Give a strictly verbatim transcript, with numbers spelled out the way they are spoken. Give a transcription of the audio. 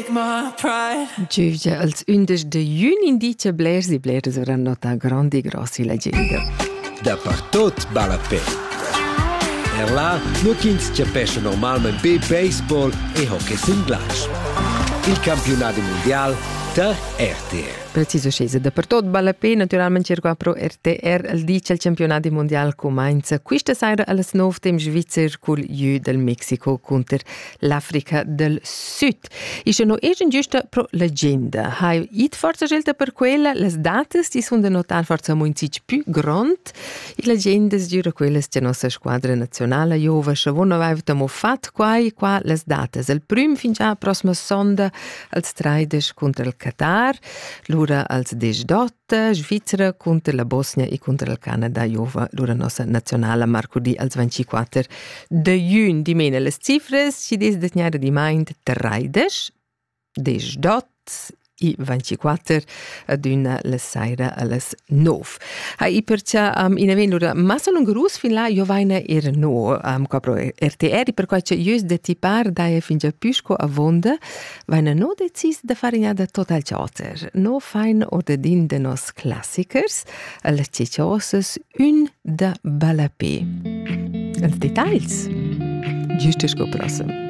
take my pride. Giugia, als undes de jün indice blers i blers avran nota grandi grossi legenda. Da per tot balla pe. Er là, no chins ci pesce normalmente be baseball e hockey sin glas. Il campionato mondiale da R T R. Preciso scesa dappertut balla pe, naturalmente cerco pro R T R al dice il campionato mondiale comincia questa sera alle nove dem Svizzer col Jü del Mexico contro l'Africa del Sud. Isce no egen giusta pro legenda. Hai it forza scelta per quella, le date si sono da notare forza molto più grande. I legendas giura quelles che nostra squadra nazionale Jova Schavona avevamo fatto qua e qua le date. Il prim fin già prossima sonda als Treides contro il Qatar, l'ura als diciotto, Svizzera contro la Bosnia e contro il Canada, Jova, l'ura nostra nazionale Marcodi als ventiquattro de jun. Di mena le cifres, ci des detniare di mind Treides, diciotto e ventiquattro ad una la sera alles nove. Ha i percia um, in avventura, ma sono un grus fin là io vaina era no um, copro R T R per quai c'è ius de tipar dae fin già pisco a vonda vaina no decis de farinada total chater no fein oder din de nos klassikers alle cecioses un da balapé els detalls giusto scoprossem.